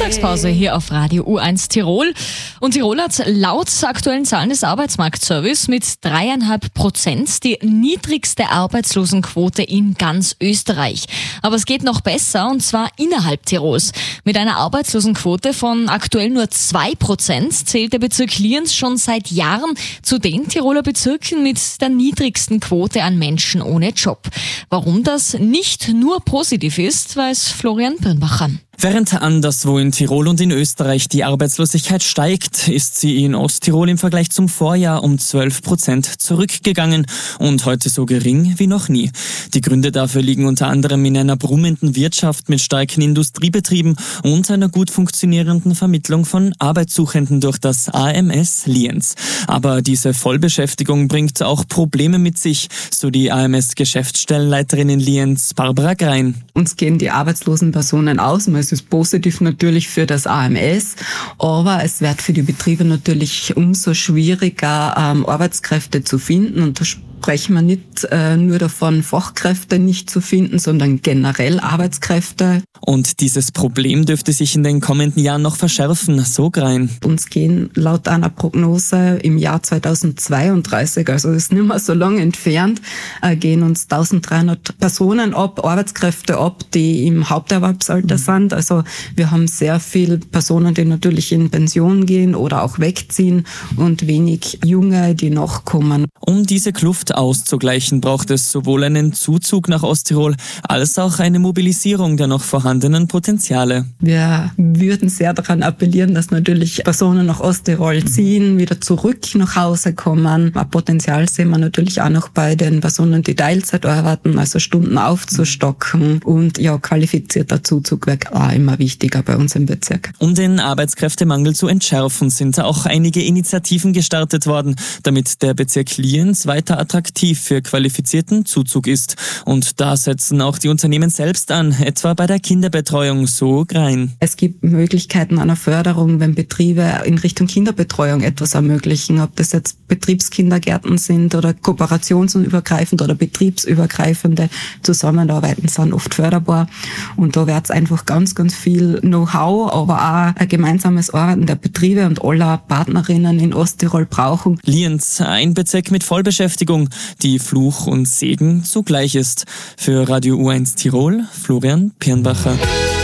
Mittagspause hier auf Radio U1 Tirol. Und Tirol hat laut aktuellen Zahlen des Arbeitsmarktservice mit 3,5% die niedrigste Arbeitslosenquote in ganz Österreich. Aber es geht noch besser, und zwar innerhalb Tirols. Mit einer Arbeitslosenquote von aktuell nur 2% zählt der Bezirk Lienz schon seit Jahren zu den Tiroler Bezirken mit der niedrigsten Quote an Menschen ohne Job. Warum das nicht nur positiv ist, weiß Florian Birnbacher. Während anderswo in Tirol und in Österreich die Arbeitslosigkeit steigt, ist sie in Osttirol im Vergleich zum Vorjahr um 12% zurückgegangen und heute so gering wie noch nie. Die Gründe dafür liegen unter anderem in einer brummenden Wirtschaft mit starken Industriebetrieben und einer gut funktionierenden Vermittlung von Arbeitssuchenden durch das AMS Lienz. Aber diese Vollbeschäftigung bringt auch Probleme mit sich, so die AMS-Geschäftsstellenleiterin in Lienz, Barbara Grein. Uns gehen die arbeitslosen Personen aus. Es ist positiv natürlich für das AMS, aber es wird für die Betriebe natürlich umso schwieriger, Arbeitskräfte zu finden. Und da sprechen wir nicht nur davon, Fachkräfte nicht zu finden, sondern generell Arbeitskräfte. Und dieses Problem dürfte sich in den kommenden Jahren noch verschärfen, so Grein. Uns gehen laut einer Prognose im Jahr 2032, also das ist nicht mehr so lange entfernt, gehen uns 1300 Personen ab, Arbeitskräfte ab, die im Haupterwerbsalter sind. Also wir haben sehr viele Personen, die natürlich in Pension gehen oder auch wegziehen und wenig Junge, die nachkommen. Um diese Kluft auszugleichen, braucht es sowohl einen Zuzug nach Osttirol als auch eine Mobilisierung der noch vorhandenen Potenziale. Wir würden sehr daran appellieren, dass natürlich Personen nach Osttirol ziehen, wieder zurück nach Hause kommen. Ein Potenzial sehen wir natürlich auch noch bei den Personen, die Teilzeit arbeiten, also Stunden aufzustocken. Und ja, qualifizierter Zuzug wird auch immer wichtiger bei uns im Bezirk. Um den Arbeitskräftemangel zu entschärfen, sind auch einige Initiativen gestartet worden, damit der Bezirk Lienz weiter attraktiv für qualifizierten Zuzug ist. Und da setzen auch die Unternehmen selbst an, etwa bei der Kinderbetreuung, so Grein. Es gibt Möglichkeiten einer Förderung, wenn Betriebe in Richtung Kinderbetreuung etwas ermöglichen, ob das jetzt Betriebskindergärten sind oder kooperationsübergreifend oder betriebsübergreifende Zusammenarbeiten sind oft förderbar. Und da wird es einfach ganz, ganz viel Know-how, aber auch ein gemeinsames Arbeiten der Betriebe und aller Partnerinnen in Osttirol brauchen. Lienz, ein Bezirk mit Vollbeschäftigung, die Fluch und Segen zugleich ist. Für Radio U1 Tirol, Florian Birnbacher.